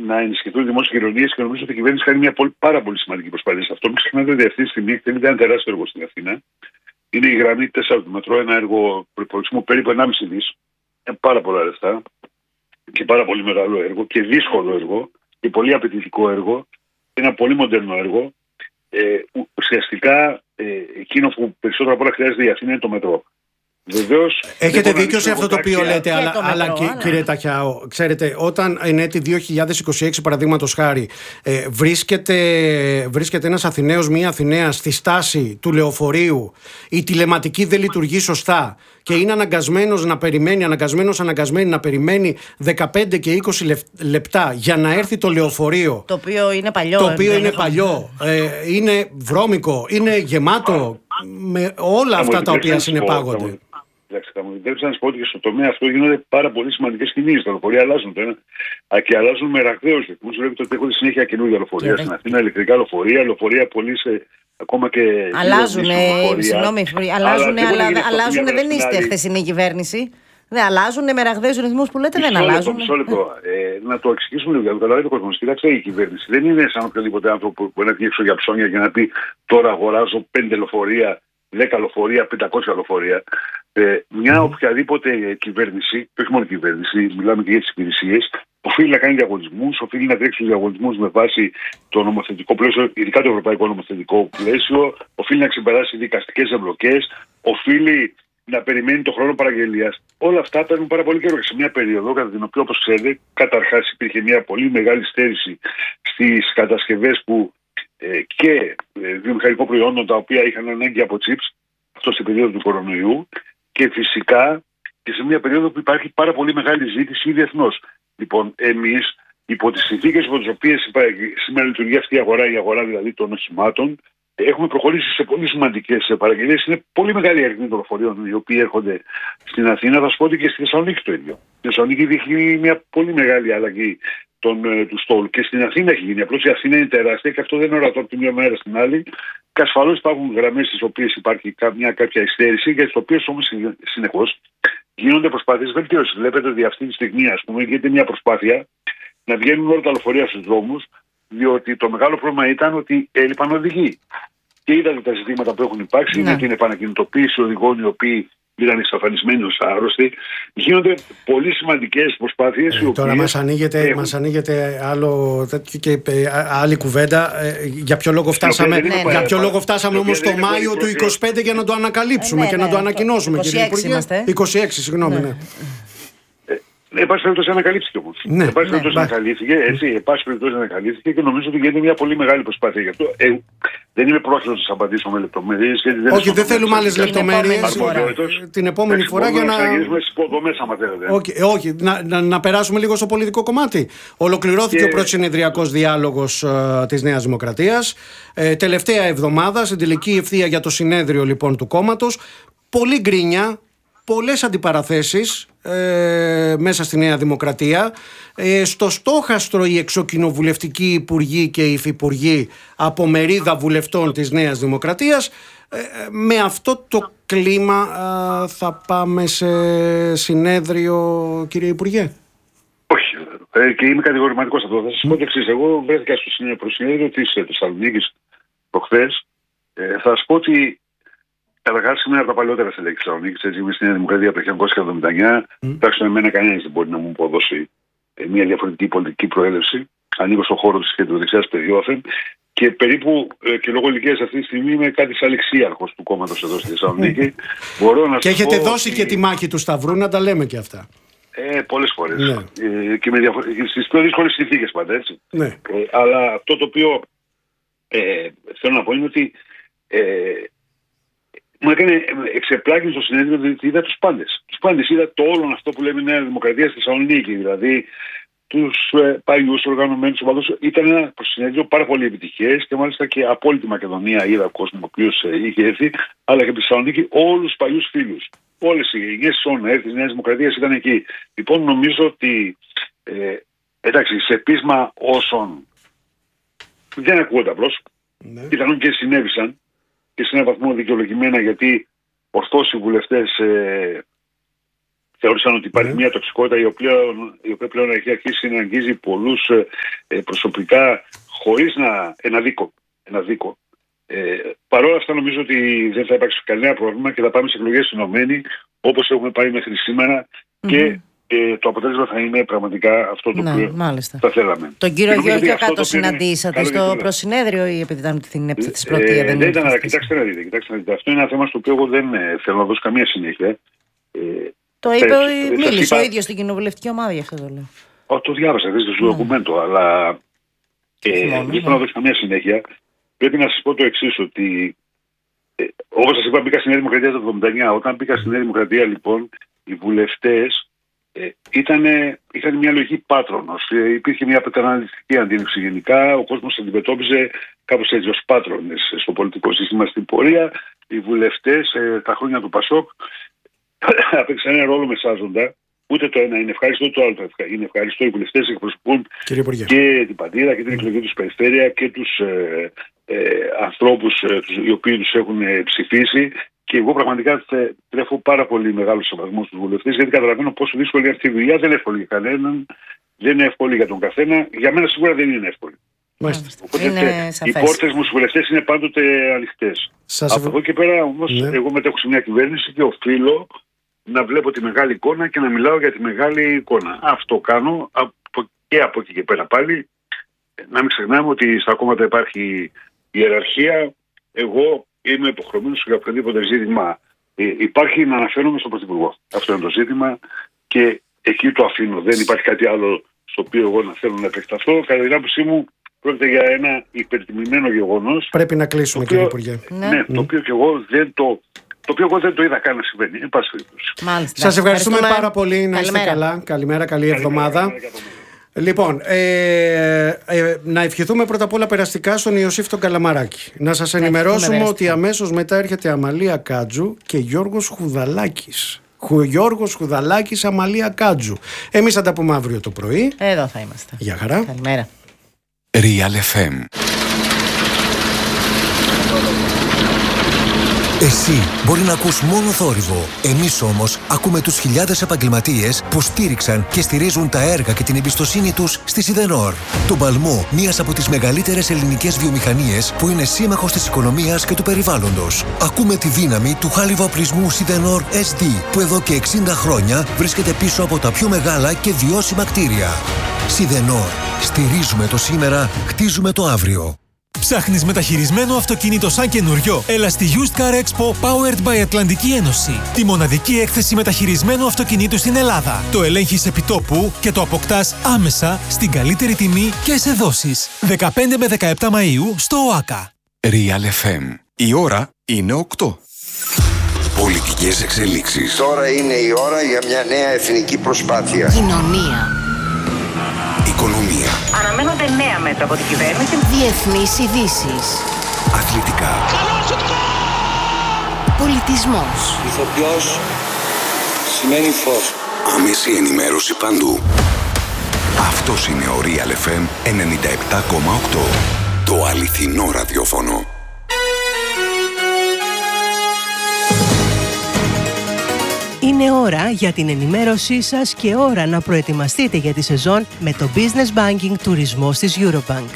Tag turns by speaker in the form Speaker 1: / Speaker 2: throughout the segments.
Speaker 1: να ενισχυθούν οι δημόσιες κοινωνίες και νομίζω ότι η κυβέρνηση κάνει μια πάρα πολύ σημαντική προσπάθεια σε αυτό. Μην ξεχνάτε ότι αυτή τη στιγμή εκτελείται ένα τεράστιο έργο στην Αθήνα. Είναι η γραμμή 4 του μετρό, ένα έργο προϋπολογισμού περίπου 1,5 δις. Πάρα πολλά λεφτά και πάρα πολύ μεγάλο έργο και δύσκολο έργο και πολύ απαιτητικό έργο. Ένα πολύ μοντέρνο έργο. Ουσιαστικά εκείνο που περισσότερο από όλα χρειάζεται η Αθήνα είναι το μετρό. Βεβαίως,
Speaker 2: έχετε δίκιο σε αυτό το οποίο λέτε, αλλά κύριε Ταχιάο, ξέρετε, όταν εν έτη 2026, παραδείγματος χάρη, βρίσκεται ένας Αθηναίος, μία Αθηναία στη στάση του λεωφορείου, η τηλεματική δεν λειτουργεί σωστά και είναι αναγκασμένος να περιμένει, αναγκασμένη να περιμένει 15 και 20 λεπτά για να έρθει το λεωφορείο.
Speaker 3: Το οποίο είναι παλιό.
Speaker 2: Είναι βρώμικο, είναι γεμάτο με όλα αυτά τα οποία συνεπάγονται.
Speaker 1: Θα μου επιτρέψετε να σα πω ότι και στο τομέα αυτό γίνονται πάρα πολύ σημαντικές κινήσεις. Τα λεωφορεία αλλάζουν και αλλάζουν με ραγδαίους ρυθμούς. Βλέπετε ότι έχουν συνέχεια καινούργια λεωφορεία στην Αθήνα, ηλεκτρικά λεωφορεία πωλήσει ακόμα και.
Speaker 3: Αλλάζουν, δεν είστε χθεσινή κυβέρνηση. Δεν αλλάζουν με ραγδαίους ρυθμούς που λέτε, δεν αλλάζουν.
Speaker 1: Μισό λεπτό. Να το εξηγήσουμε λίγο, να το καταλάβει ο κόσμος. Κοιτάξτε, η κυβέρνηση δεν είναι σαν οποιοδήποτε άνθρωπο που μπορεί να βγει έξω για ψώνια και να πει τώρα αγοράζω 5 λεωφορεία, 10 λεωφορεία, 500 λεωφορεία. Μια οποιαδήποτε κυβέρνηση, και όχι μόνο κυβέρνηση, μιλάμε και για τις υπηρεσίες, οφείλει να κάνει διαγωνισμούς, οφείλει να τρέξει τους διαγωνισμούς με βάση το νομοθετικό πλαίσιο, ειδικά το ευρωπαϊκό νομοθετικό πλαίσιο, οφείλει να ξεπεράσει δικαστικές εμπλοκές, οφείλει να περιμένει το χρόνο παραγγελίας. Όλα αυτά παίρνουν πάρα πολύ καιρό. Και σε μια περίοδο, κατά την οποία, όπως ξέρετε, καταρχάς υπήρχε μια πολύ μεγάλη στέρηση στις κατασκευές και βιομηχανικών προϊόντων τα οποία είχαν ανάγκη από chips, αυτό στην περίοδο του κορονοϊού, και φυσικά και σε μια περίοδο που υπάρχει πάρα πολύ μεγάλη ζήτηση διεθνώς. Λοιπόν, εμείς υπό τις συνθήκες υπό τις οποίες σήμερα λειτουργεί αυτή η αγορά δηλαδή των οχημάτων, έχουμε προχωρήσει σε πολύ σημαντικές παραγγελίες. Είναι πολύ μεγάλη αριθμή των λεωφορείων οι οποίοι έρχονται στην Αθήνα. Θα σου πω ότι και στη Θεσσαλονίκη το ίδιο. Στη Θεσσαλονίκη δείχνει μια πολύ μεγάλη αλλαγή του στόλου. Και στην Αθήνα έχει γίνει. Απλώς η Αθήνα είναι τεράστια και αυτό δεν είναι ορατό από τη μία μέρα στην άλλη. Και ασφαλώς υπάρχουν γραμμές στις οποίες υπάρχει κάποια υστέρηση, για τις οποίες όμως συνεχώς γίνονται προσπάθειες βελτίωσης. Βλέπετε ότι αυτή τη στιγμή, ας πούμε, γίνεται μια προσπάθεια να βγαίνουν όλα τα λεωφορεία στους δρόμους, διότι το μεγάλο πρόβλημα ήταν ότι έλειπαν οδηγοί. Και είδατε τα ζητήματα που έχουν υπάρξει με την επανακινητοποίηση οδηγών οι οποίοι ήταν εξαφανισμένοι ως άρρωστοι. Γίνονται πολύ σημαντικές προσπάθειες.
Speaker 2: Τώρα μας ανοίγεται άλλο και άλλη κουβέντα. Για ποιο λόγο φτάσαμε όμως το Μάιο του 25 για να το ανακαλύψουμε και να το ανακοινώσουμε, κύριε Υπουργέ? 26, συγγνώμη.
Speaker 1: Εν πάση περιπτώσει ανακαλύφθηκε όμως. Εν πάση περιπτώσει ανακαλύφθηκε και νομίζω ότι γίνεται μια πολύ μεγάλη προσπάθεια γι' αυτό. Δεν είμαι πρόθυμος να σας απαντήσω με λεπτομέρειες.
Speaker 2: Όχι, δεν θέλουμε άλλες λεπτομέρειες την επόμενη φορά για να.
Speaker 1: Στις υποδομές, άμα θέλετε.
Speaker 2: Όχι, να περάσουμε λίγο στο πολιτικό κομμάτι. Ολοκληρώθηκε ο πρώτος συνεδριακός διάλογος της Νέας Δημοκρατίας. Τελευταία εβδομάδα, στην τελική ευθεία για το συνέδριο λοιπόν του κόμματος. Πολύ γκρίνια, πολλές αντιπαραθέσεις μέσα στη Νέα Δημοκρατία. Στο στόχαστρο οι εξοκοινοβουλευτικοί υπουργοί και οι υφυπουργοί από μερίδα βουλευτών της Νέας Δημοκρατίας. Με αυτό το κλίμα θα πάμε σε συνέδριο, κύριε Υπουργέ?
Speaker 1: Όχι. Και είμαι κατηγορηματικός αυτό. Θα σας πω το εξής. Εγώ βρέθηκα στο συνέδριο της Θεσσαλονίκης προχθές. Θα σας πω ότι καταρχάς είμαι από τα παλαιότερα στελέχη της Θεσσαλονίκης. Έτσι, είμαι στη Νέα Δημοκρατία από το 1979. Τουλάχιστον εμένα κανένας δεν μπορεί να μου αποδώσει μια διαφορετική πολιτική προέλευση. Ανοίγω στον χώρο της κεντροδεξιάς παιδιόφεν. Και περίπου και λόγω ηλικίας αυτή τη στιγμή είμαι κάτι σαν λεξίαρχος του κόμματος εδώ στη Θεσσαλονίκη.
Speaker 2: Και έχετε δώσει και τη μάχη του Σταυρού, να τα λέμε και αυτά.
Speaker 1: Πολλές φορές. Ναι. Και στις πιο δύσκολες συνθήκες πάντα, έτσι.
Speaker 2: Ναι.
Speaker 1: Αλλά αυτό το οποίο θέλω να πω είναι ότι μου έκανε εξεπλάγει στο συνέδριο, διότι είδα τους πάντες. Τους πάντες είδα το όλο αυτό που λέμε Νέα Δημοκρατία στη Θεσσαλονίκη. Δηλαδή τους παλιούς οργανωμένους οπαδούς. Ήταν ένα συνέδριο πάρα πολύ επιτυχές και μάλιστα και από όλη τη Μακεδονία είδα κόσμο ο οποίος είχε έρθει, αλλά και από τη Θεσσαλονίκη όλους τους παλιούς φίλους. Όλες οι γενιές της Νέας Δημοκρατίας ήταν εκεί. Λοιπόν, νομίζω ότι εντάξει, σε πείσμα όσων δεν ακούγονται απλώς, πιθανόν και συνέβησαν και σε έναν βαθμό δικαιολογημένα, γιατί ωστόσο οι βουλευτές θεώρησαν ότι υπάρχει μια τοξικότητα η οποία πλέον έχει αρχίσει να αγγίζει πολλούς προσωπικά χωρίς ένα δίκο. Παρ' όλα αυτά νομίζω ότι δεν θα υπάρξει κανένα πρόβλημα και θα πάμε σε εκλογές ενωμένοι όπως έχουμε πάει μέχρι σήμερα και το αποτέλεσμα θα είναι πραγματικά αυτό το οποίο θα θέλαμε.
Speaker 3: Τον κύριο Γεώργιο Κάτω συναντήσατε στο προσυνέδριο ή επειδή ήταν την έψη πλατεία?
Speaker 1: Δεν ήταν, κοιτάξτε να δείτε. Αυτό είναι ένα θέμα στο οποίο εγώ δεν θέλω να δώσω καμία συνέχεια.
Speaker 3: Το είπε, μίλησε ο ίδιος στην κοινοβουλευτική ομάδα, γι' αυτό το λέω.
Speaker 1: Το διάβασα, δεν στο ντοκουμέντο, αλλά δεν θέλω να δώσω καμία συνέχεια. Πρέπει να σας πω το εξής, ότι όπως σας είπα, μπήκα στη Νέα Δημοκρατία το 1979. Όταν μπήκα στη Νέα Δημοκρατία, λοιπόν, οι βουλευτές είχαν μια λογική πάτρονος. Υπήρχε μια πατερναλιστική αντίληψη γενικά. Ο κόσμος αντιμετώπιζε κάπως έτσι ως πάτρονες στο πολιτικό σύστημα στην πορεία. Οι βουλευτές τα χρόνια του Πασόκ έπαιξαν ένα ρόλο μεσάζοντα. Ούτε το ένα είναι ευχάριστο, το άλλο είναι ευχάριστο. Οι βουλευτές εκπροσωπούν και την πατρίδα και την εκλογή τους περιφέρεια και τους ανθρώπους οι οποίοι τους έχουν ψηφίσει. Και εγώ πραγματικά τρέφω πάρα πολύ μεγάλο σεβασμό στους βουλευτές, γιατί καταλαβαίνω πόσο δύσκολη είναι αυτή η δουλειά. Δεν είναι εύκολη για κανέναν, δεν είναι εύκολη για τον καθένα. Για μένα σίγουρα δεν είναι εύκολη. Οπότε οι πόρτες μου στους βουλευτές είναι πάντοτε ανοιχτές. Από εδώ και πέρα όμως εγώ μετέχω σε μια κυβέρνηση και οφείλω να βλέπω τη μεγάλη εικόνα και να μιλάω για τη μεγάλη εικόνα. Αυτό κάνω και από εκεί και πέρα πάλι. Να μην ξεχνάμε ότι στα κόμματα υπάρχει ιεραρχία. Εγώ είμαι υποχρεωμένος για οποιοδήποτε ζήτημα υπάρχει να αναφέρομαι στον Πρωθυπουργό. Αυτό είναι το ζήτημα και εκεί το αφήνω. Δεν υπάρχει κάτι άλλο στο οποίο εγώ να θέλω να επεκταθώ. Κατά την άποψή μου πρόκειται για ένα υπερτιμημένο γεγονός.
Speaker 2: Πρέπει να κλείσουμε, κύριε Υπουργέ.
Speaker 1: Το οποίο και εγώ δεν το είδα καν να συμβαίνει.
Speaker 2: Σας ευχαριστούμε πάρα πολύ. Να είστε καλά. Καλημέρα, καλή εβδομάδα. Λοιπόν, να ευχηθούμε πρώτα απ' όλα περαστικά στον Ιωσήφ τον Καλαμαράκη. Να σας ενημερώσουμε ότι αμέσως μετά έρχεται Αμαλία Κάτζου και Γιώργος Χουδαλάκης. Γιώργος Χουδαλάκης, Αμαλία Κάτζου. Εμείς θα τα πούμε αύριο το πρωί.
Speaker 3: Εδώ θα είμαστε.
Speaker 2: Γεια χαρά.
Speaker 3: Καλημέρα.
Speaker 4: Real FM. Εσύ μπορεί να ακούς μόνο θόρυβο. Εμείς όμως ακούμε τους χιλιάδες επαγγελματίες που στήριξαν και στηρίζουν τα έργα και την εμπιστοσύνη τους στη Σιδενόρ. Τον παλμό μιας από τις μεγαλύτερες ελληνικές βιομηχανίες που είναι σύμμαχος της οικονομίας και του περιβάλλοντος. Ακούμε τη δύναμη του χάλιβα-οπλισμού Σιδενόρ SD που εδώ και 60 χρόνια βρίσκεται πίσω από τα πιο μεγάλα και βιώσιμα κτίρια. Σιδενόρ. Στηρίζουμε το σήμερα, χτίζουμε το αύριο.
Speaker 5: Ψάχνεις μεταχειρισμένο αυτοκίνητο σαν καινούριο? Έλα στη Used Car Expo Powered by Ατλαντική Ένωση. Τη μοναδική έκθεση μεταχειρισμένου αυτοκινήτου στην Ελλάδα. Το ελέγχεις επιτόπου και το αποκτάς άμεσα στην καλύτερη τιμή και σε δόσεις. 15 με 17 Μαΐου στο ΟΑΚΑ.
Speaker 4: Real FM. Η ώρα είναι 8. Πολιτικές εξελίξεις.
Speaker 6: Τώρα είναι η ώρα για μια νέα εθνική προσπάθεια.
Speaker 7: Κοινωνία.
Speaker 4: Οικονομία.
Speaker 7: Αναμένονται νέα μέτρα από την κυβέρνηση. Διεθνείς ειδήσεις.
Speaker 4: Αθλητικά.
Speaker 7: Πολιτισμός.
Speaker 6: Ηθοποιός σημαίνει φως.
Speaker 4: Άμεση ενημέρωση παντού. Αυτός είναι ο Real FM 97,8. Το αληθινό ραδιόφωνο.
Speaker 8: Είναι ώρα για την ενημέρωσή σας και ώρα να προετοιμαστείτε για τη σεζόν με το Business Banking τουρισμός της Eurobank.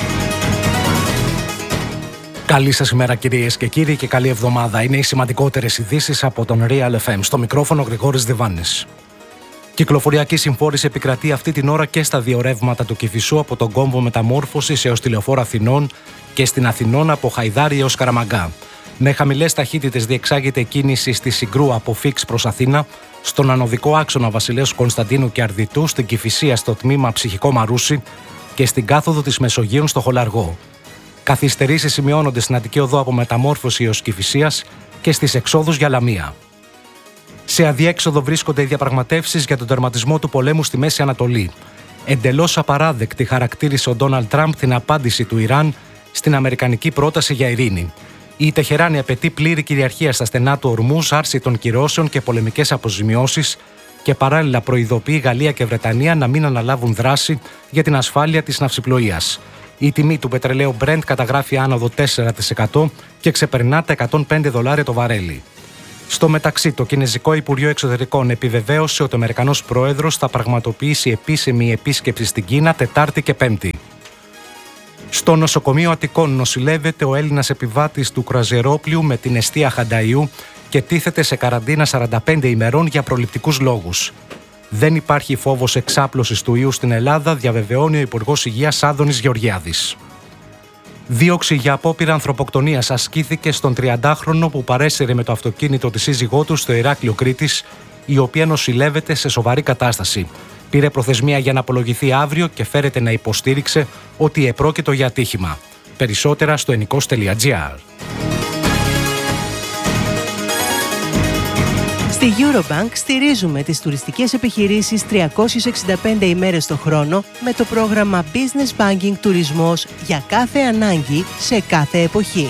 Speaker 9: Καλή σας ημέρα κυρίες και κύριοι και καλή εβδομάδα. Είναι οι σημαντικότερες ειδήσεις από τον Real FM. Στο μικρόφωνο Γρηγόρης Διβάνης. Κυκλοφοριακή συμφόρηση επικρατεί αυτή την ώρα και στα δύο ρεύματα του Κηφισού από τον κόμβο Μεταμόρφωσης έως τη Λεωφόρο Αθηνών και στην Αθηνών από Χαϊδάρη έως Καραμαγκά. Με χαμηλές ταχύτητες διεξάγεται κίνηση στη Συγκρού από Φίξ προς Αθήνα, στον ανωδικό άξονα Βασιλέως Κωνσταντίνου και Αρδιτού, στην Κηφισία στο τμήμα Ψυχικό Μαρούσι και στην κάθοδο της Μεσογείων στο Χολαργό. Καθυστερήσεις σημειώνονται στην Αττική Οδό από Μεταμόρφωση έως Κηφισίας και στις εξόδους για Λαμία. Σε αδιέξοδο βρίσκονται οι διαπραγματεύσεις για τον τερματισμό του πολέμου στη Μέση Ανατολή. Εντελώς απαράδεκτη χαρακτήρισε ο Ντόναλντ Τραμπ την απάντηση του Ιράν στην αμερικανική πρόταση για ειρήνη. Η Τεχεράνη απαιτεί πλήρη κυριαρχία στα στενά του Ορμούζ, άρση των κυρώσεων και πολεμικές αποζημιώσεις και παράλληλα προειδοποιεί Γαλλία και Βρετανία να μην αναλάβουν δράση για την ασφάλεια της ναυσιπλοείας. Η τιμή του πετρελαίου Brent καταγράφει άνοδο 4% και ξεπερνά τα $105 το βαρέλι. Στο μεταξύ, το Κινεζικό Υπουργείο Εξωτερικών επιβεβαίωσε ότι ο Αμερικανός Πρόεδρος θα πραγματοποιήσει επίσημη επίσκεψη στην Κίνα Τετάρτη και Πέμπτη. Στο νοσοκομείο Αττικών νοσηλεύεται ο Έλληνας επιβάτης του κρουαζιερόπλοιου με την εστία Χανταϊού και τίθεται σε καραντίνα 45 ημερών για προληπτικούς λόγους. Δεν υπάρχει φόβος εξάπλωσης του ιού στην Ελλάδα, διαβεβαιώνει ο Υπουργός Υγείας Άδωνης Γεωργιάδης. Δίωξη για απόπειρα ανθρωποκτονίας ασκήθηκε στον 30χρονο που παρέσυρε με το αυτοκίνητο τη σύζυγό του στο Ηράκλειο Κρήτης, η οποία νοσηλεύεται σε σοβαρή κατάσταση. Πήρε προθεσμία για να απολογηθεί αύριο και φέρεται να υποστήριξε ότι επρόκειτο για ατύχημα. Περισσότερα στο ennikos.gr.
Speaker 8: Στη Eurobank στηρίζουμε τις τουριστικές επιχειρήσεις 365 ημέρες το χρόνο με το πρόγραμμα Business Banking Τουρισμός για κάθε ανάγκη σε κάθε εποχή.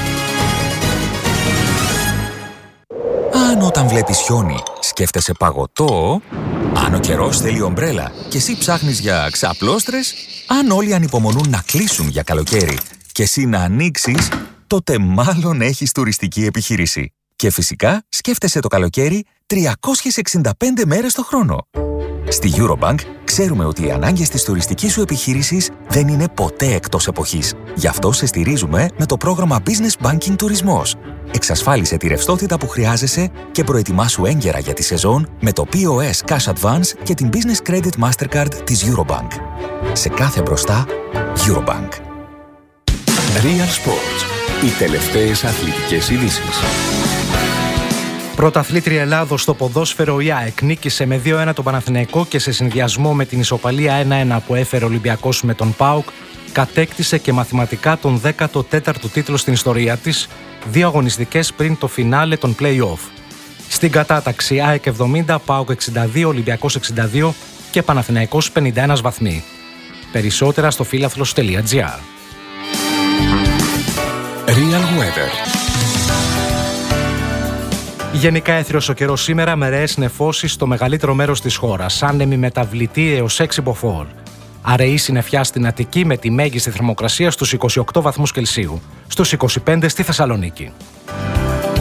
Speaker 10: Αν όταν βλέπεις χιόνι σκέφτεσαι παγωτό, αν ο καιρός θέλει ομπρέλα και εσύ ψάχνεις για ξαπλώστρες, αν όλοι ανυπομονούν να κλείσουν για καλοκαίρι και εσύ να ανοίξεις, τότε μάλλον έχεις τουριστική επιχείρηση. Και φυσικά σκέφτεσαι το καλοκαίρι 365 μέρες το χρόνο. Στη Eurobank ξέρουμε ότι οι ανάγκες της τουριστικής σου επιχείρησης δεν είναι ποτέ εκτός εποχής. Γι' αυτό σε στηρίζουμε με το πρόγραμμα Business Banking Τουρισμός. Εξασφάλισε τη ρευστότητα που χρειάζεσαι και προετοιμάσου έγκαιρα για τη σεζόν με το POS Cash Advance και την Business Credit Mastercard της Eurobank. Σε κάθε μπροστά, Eurobank.
Speaker 11: Real Sports. Οι τελευταίες αθλητικές ειδήσεις.
Speaker 9: Πρωταθλήτρια Ελλάδος στο ποδόσφαιρο, η ΑΕΚ νίκησε με 2-1 τον Παναθηναϊκό και σε συνδυασμό με την ισοπαλία 1-1 που έφερε ο Ολυμπιακός με τον ΠΑΟΚ, κατέκτησε και μαθηματικά τον 14ο τίτλο στην ιστορία της, 2 αγωνιστικές πριν το φινάλε των play-off. Στην κατάταξη ΑΕΚ 70, ΠΑΟΚ 62, Ολυμπιακός 62 και Παναθηναϊκός 51 βαθμοί. Περισσότερα στο philathlos.gr.
Speaker 11: Real Weather.
Speaker 9: Γενικά έθριος ο καιρός σήμερα με ρεές νεφώσεις στο μεγαλύτερο μέρος της χώρας, άνεμη μεταβλητή έως 6 μποφόρ. Αραιή συννεφιά στην Αττική με τη μέγιστη θερμοκρασία στους 28 βαθμούς Κελσίου, στους 25 στη Θεσσαλονίκη.